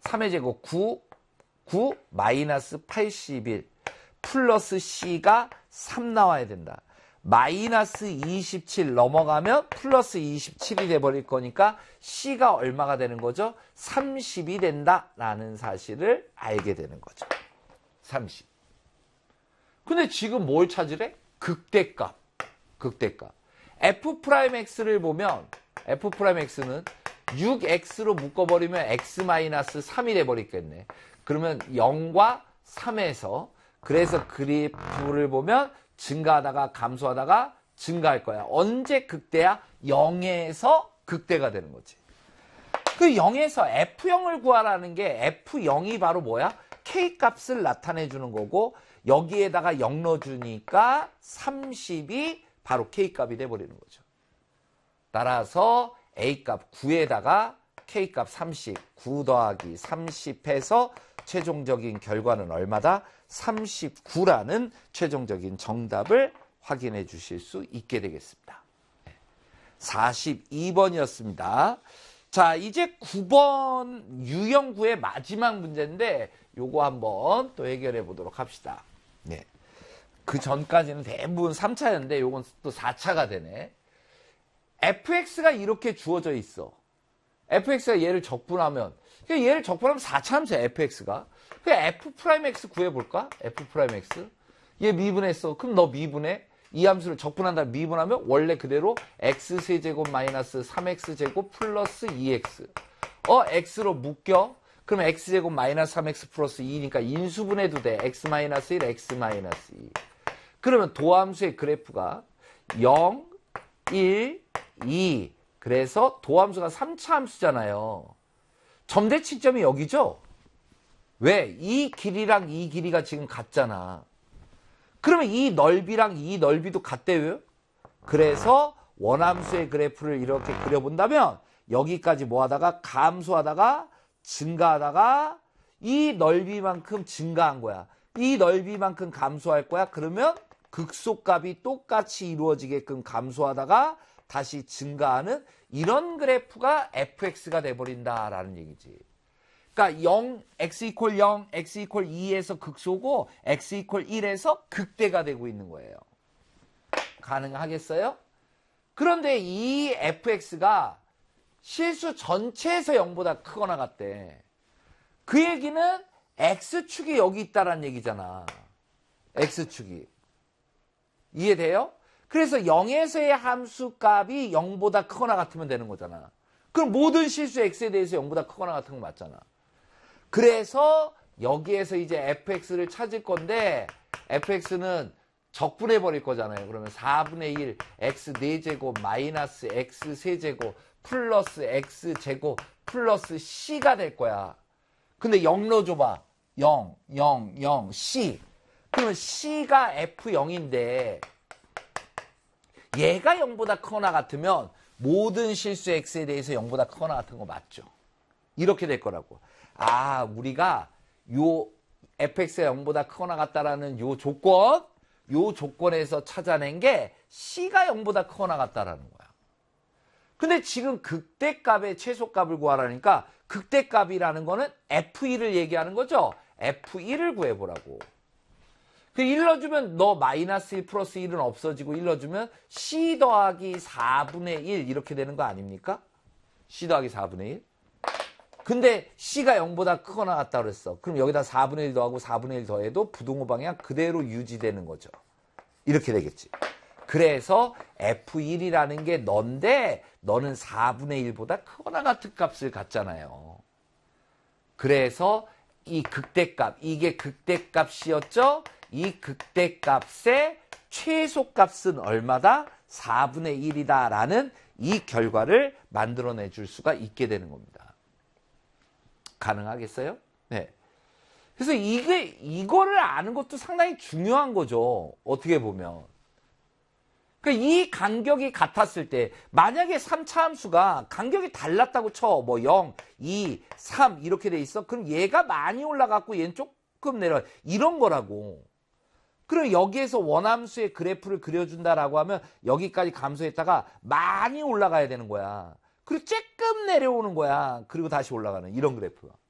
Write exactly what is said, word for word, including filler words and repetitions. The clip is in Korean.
삼의 제곱 구, 구 마이너스 팔십일 플러스 C가 삼 나와야 된다. 마이너스 이십칠 넘어가면 플러스 이십칠이 돼버릴 거니까 C가 얼마가 되는 거죠? 삼십이 된다라는 사실을 알게 되는 거죠. 삼십. 근데 지금 뭘 찾으래? 극대값. 극대값. F'X를 보면 F'X는 육 엑스로 묶어버리면 X 마이너스 삼이 돼버리겠네. 그러면 영과 삼에서 그래서 그래프를 보면 증가하다가 감소하다가 증가할 거야. 언제 극대야? 영에서 극대가 되는 거지. 그 영에서 에프영을 구하라는 게 에프영이 바로 뭐야? K값을 나타내 주는 거고 여기에다가 영 넣어주니까 삼십이 바로 K값이 돼버리는 거죠. 따라서 A값 구에다가 K값 삼십, 구 더하기 삼십 해서 최종적인 결과는 얼마다? 삼십구라는 최종적인 정답을 확인해 주실 수 있게 되겠습니다. 사십이 번이었습니다. 자, 이제 구 번 유형구의 마지막 문제인데 요거 한번 또 해결해 보도록 합시다. 네. 그 전까지는 대부분 삼 차였는데 요건 또 사 차가 되네. 에프엑스가 이렇게 주어져 있어. 에프엑스가 얘를 적분하면 얘를 적분하면 사 차 함수야 에프엑스가. F'X 구해볼까? F'X. 얘 미분했어. 그럼 너 미분해. 이 함수를 적분한다 미분하면 원래 그대로 x세제곱 마이너스 삼 엑스제곱 플러스 이 엑스. 어, x로 묶여. 그럼 x제곱 마이너스 삼 엑스 플러스 이니까 인수분해도 돼. x 마이너스 일, x 마이너스 이. 그러면 도함수의 그래프가 영, 일, 이. 그래서 도함수가 삼 차 함수잖아요. 점대칭점이 여기죠? 왜? 이 길이랑 이 길이가 지금 같잖아. 그러면 이 넓이랑 이 넓이도 같대요. 그래서 원함수의 그래프를 이렇게 그려본다면 여기까지 뭐 하다가 감소하다가 증가하다가 이 넓이만큼 증가한 거야. 이 넓이만큼 감소할 거야. 그러면 극소값이 똑같이 이루어지게끔 감소하다가 다시 증가하는 이런 그래프가 에프엑스가 돼버린다라는 얘기지. 그러니까 영, x 이퀄 영, x 이퀄 이에서 극소고 x 이퀄 일에서 극대가 되고 있는 거예요. 가능하겠어요? 그런데 이 에프엑스가 실수 전체에서 영보다 크거나 같대. 그 얘기는 x축이 여기 있다라는 얘기잖아. x축이. 이해돼요? 그래서 영에서의 함수값이 영보다 크거나 같으면 되는 거잖아. 그럼 모든 실수 x에 대해서 영보다 크거나 같은 거 맞잖아. 그래서 여기에서 이제 에프엑스를 찾을 건데 에프엑스는 적분해 버릴 거잖아요. 그러면 사분의 일 x 네 제곱 마이너스 x 세 제곱 플러스 x 제곱 플러스 c가 될 거야. 근데 영 넣어줘봐. 영, 영, 영, c. 그러면 c가 에프 영인데 얘가 영보다 크거나 같으면 모든 실수 x에 대해서 영보다 크거나 같은 거 맞죠? 이렇게 될 거라고. 아, 우리가 요 에프엑스가 영보다 크거나 같다라는 요 조건, 요 조건에서 찾아낸 게 C가 영보다 크거나 같다라는 거야. 근데 지금 극대값의 최소값을 구하라니까 극대값이라는 거는 에프 일을 얘기하는 거죠. 에프 일을 구해보라고. 그 일 넣어주면 너 마이너스 일 플러스 일은 없어지고 일 넣어주면 C 더하기 사분의 일 이렇게 되는 거 아닙니까? C 더하기 사분의 일. 근데 C가 영보다 크거나 같다 그랬어. 그럼 여기다 사분의 일 더하고 사분의 일 더해도 부동호 방향 그대로 유지되는 거죠. 이렇게 되겠지. 그래서 에프 일이라는 게 넌데 너는 사분의 일보다 크거나 같은 값을 갖잖아요. 그래서 이 극대값, 이게 극대값이었죠? 이 극대값의 최소값은 얼마다? 사분의 일이다 라는 이 결과를 만들어내 줄 수가 있게 되는 겁니다. 가능하겠어요? 네. 그래서 이게, 이거를 아는 것도 상당히 중요한 거죠. 어떻게 보면. 그러니까 이 간격이 같았을 때, 만약에 삼 차 함수가 간격이 달랐다고 쳐. 뭐 영, 이, 삼 이렇게 돼 있어. 그럼 얘가 많이 올라갔고 얘는 조금 내려. 이런 거라고. 그럼 여기에서 원함수의 그래프를 그려준다라고 하면 여기까지 감소했다가 많이 올라가야 되는 거야. 그리고 조금 내려오는 거야. 그리고 다시 올라가는 이런 그래프가.